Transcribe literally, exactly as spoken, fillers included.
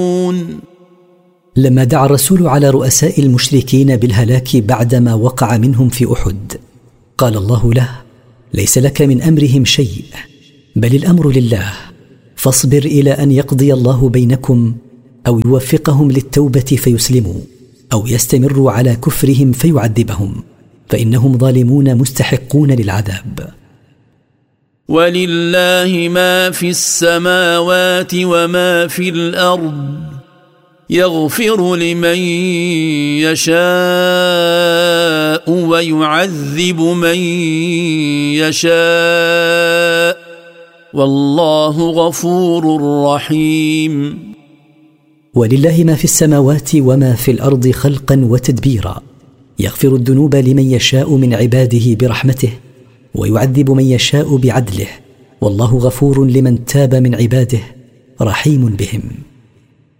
لما دعا الرسول على رؤساء المشركين بالهلاك بعدما وقع منهم في أحد، قال الله له: ليس لك من أمرهم شيء، بل الأمر لله، فاصبر إلى أن يقضي الله بينكم، أو يوفقهم للتوبة فيسلموا، أو يستمروا على كفرهم فيعذبهم، فإنهم ظالمون مستحقون للعذاب. ولله ما في السماوات وما في الأرض، يغفر لمن يشاء ويعذب من يشاء، والله غفور رحيم. ولله ما في السماوات وما في الأرض خلقا وتدبيرا، يغفر الذنوب لمن يشاء من عباده برحمته، ويعذب من يشاء بعدله، والله غفور لمن تاب من عباده رحيم بهم.